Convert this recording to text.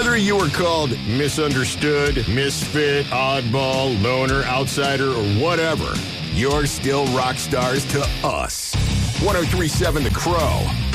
Whether you are called misunderstood, misfit, oddball, loner, outsider, or whatever, you're still rock stars to us. 103.7 The Crow.